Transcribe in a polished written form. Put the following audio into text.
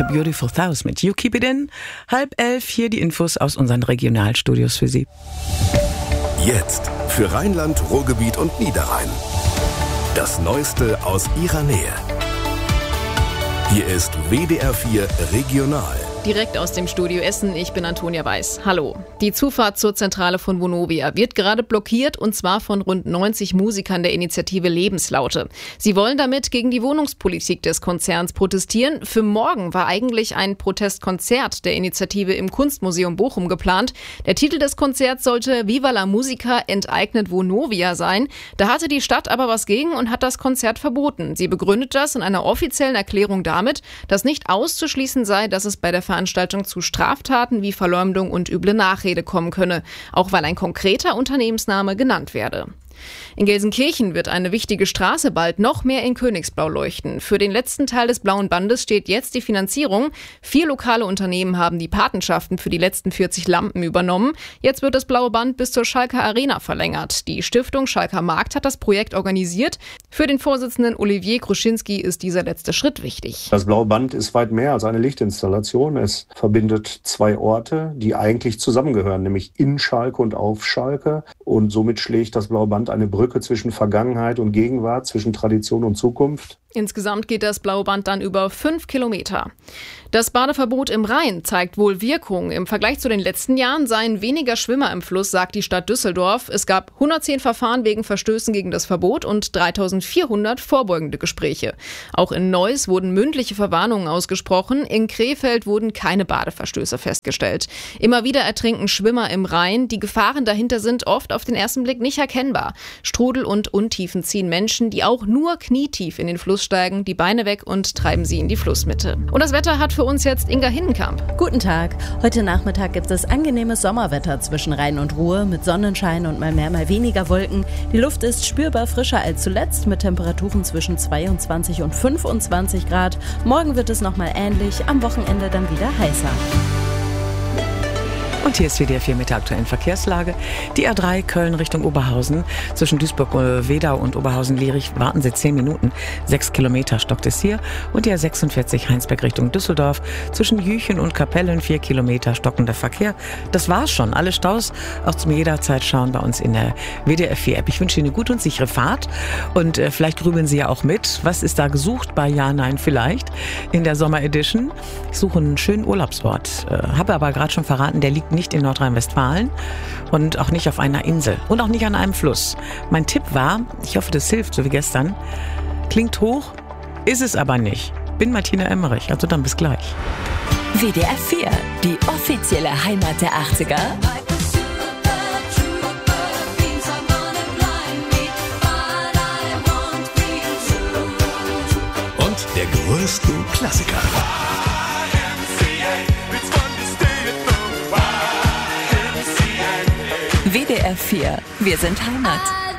Beautiful Thousand mit You Keep It In. 10:30 hier die Infos aus unseren Regionalstudios für Sie. Jetzt für Rheinland, Ruhrgebiet und Niederrhein. Das Neueste aus Ihrer Nähe. Hier ist WDR 4 Regional. Direkt aus dem Studio Essen, ich bin Antonia Weiß. Hallo. Die Zufahrt zur Zentrale von Vonovia wird gerade blockiert und zwar von rund 90 Musikern der Initiative Lebenslaute. Sie wollen damit gegen die Wohnungspolitik des Konzerns protestieren. Für morgen war eigentlich ein Protestkonzert der Initiative im Kunstmuseum Bochum geplant. Der Titel des Konzerts sollte Viva la Musica enteignet Vonovia sein. Da hatte die Stadt aber was gegen und hat das Konzert verboten. Sie begründet das in einer offiziellen Erklärung damit, dass nicht auszuschließen sei, dass es bei der Veranstaltung zu Straftaten wie Verleumdung und üble Nachrede kommen könne, auch weil ein konkreter Unternehmensname genannt werde. In Gelsenkirchen wird eine wichtige Straße bald noch mehr in Königsblau leuchten. Für den letzten Teil des Blauen Bandes steht jetzt die Finanzierung. 4 lokale Unternehmen haben die Patenschaften für die letzten 40 Lampen übernommen. Jetzt wird das Blaue Band bis zur Schalker Arena verlängert. Die Stiftung Schalker Markt hat das Projekt organisiert. Für den Vorsitzenden Olivier Kruschinski ist dieser letzte Schritt wichtig. Das Blaue Band ist weit mehr als eine Lichtinstallation. Es verbindet 2 Orte, die eigentlich zusammengehören, nämlich in Schalke und auf Schalke. Und somit schlägt das Blaue Band eine Brücke zwischen Vergangenheit und Gegenwart, zwischen Tradition und Zukunft. Insgesamt geht das Blaue Band dann über 5 Kilometer. Das Badeverbot im Rhein zeigt wohl Wirkung. Im Vergleich zu den letzten Jahren seien weniger Schwimmer im Fluss, sagt die Stadt Düsseldorf. Es gab 110 Verfahren wegen Verstößen gegen das Verbot und 3.400 vorbeugende Gespräche. Auch in Neuss wurden mündliche Verwarnungen ausgesprochen. In Krefeld wurden keine Badeverstöße festgestellt. Immer wieder ertrinken Schwimmer im Rhein. Die Gefahren dahinter sind oft auf den ersten Blick nicht erkennbar. Strudel und Untiefen ziehen Menschen, die auch nur knietief in den Fluss steigen, die Beine weg und treiben sie in die Flussmitte. Und das Wetter hat für uns jetzt Inga Hinnenkamp. Guten Tag. Heute Nachmittag gibt es angenehmes Sommerwetter zwischen Rhein und Ruhr mit Sonnenschein und mal mehr, mal weniger Wolken. Die Luft ist spürbar frischer als zuletzt mit Temperaturen zwischen 22 und 25 Grad. Morgen wird es nochmal ähnlich, am Wochenende dann wieder heißer. Und hier ist WDR 4 mit der aktuellen Verkehrslage. Die A3 Köln Richtung Oberhausen. Zwischen Duisburg-Wedau und Oberhausen-Lierich warten Sie 10 Minuten. 6 Kilometer stockt es hier. Und die A46 Heinsberg Richtung Düsseldorf. Zwischen Jüchen und Kapellen 4 Kilometer stockender Verkehr. Das war's schon. Alle Staus auch zum jederzeit schauen bei uns in der WDR 4 App. Ich wünsche Ihnen eine gute und sichere Fahrt. Und vielleicht grübeln Sie ja auch mit. Was ist da gesucht bei Ja, Nein, Vielleicht in der Sommer-Edition? Ich suche einen schönen Urlaubsort. Habe aber gerade schon verraten, der liegt nicht in Nordrhein-Westfalen und auch nicht auf einer Insel und auch nicht an einem Fluss. Mein Tipp war, ich hoffe, das hilft, so wie gestern, klingt hoch, ist es aber nicht. Bin Martina Emmerich, also dann bis gleich. WDR 4, die offizielle Heimat der 80er. Und der größten Klassiker. WDR 4, wir sind Heimat.